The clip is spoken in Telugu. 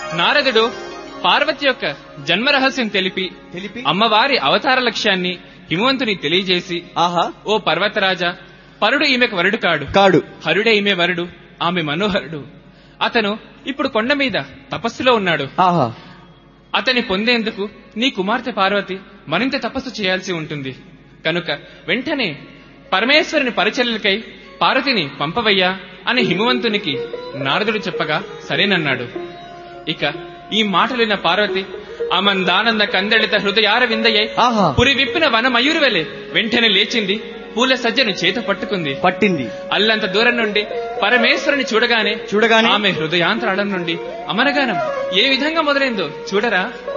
నారదుడు పార్వతి యొక్క జన్మరహస్యం తెలిపి అమ్మవారి అవతార లక్ష్యాన్ని హిమవంతుని తెలియజేసి, ఆహా ఓ పర్వతరాజా, పరుడు ఈమెకు వరుడు కాడు, హరుడే ఈమె వరుడు, ఆమె మనోహరుడు. అతను ఇప్పుడు కొండ మీద తపస్సులో ఉన్నాడు. అతని పొందేందుకు నీ కుమార్తె పార్వతి మరింత తపస్సు చేయాల్సి ఉంటుంది. కనుక వెంటనే పరమేశ్వరుని పరిచర్యలకై పార్వతిని పంపవయ్యా అని హిమవంతునికి నారదుడు చెప్పగా సరేనన్నాడు. ఇక ఈ మాటలిన పార్వతి అమందానంద కందళిత హృదయార విందయ్యై పురి విప్పిన వన మయూరు వెలే వెంటనే లేచింది. పూల సజ్జను చేత పట్టింది. అల్లంత దూరం నుండి పరమేశ్వరుని చూడగానే ఆమె హృదయాంతరాళం నుండి అమరగానం ఏ విధంగా మొదలైందో చూడరా.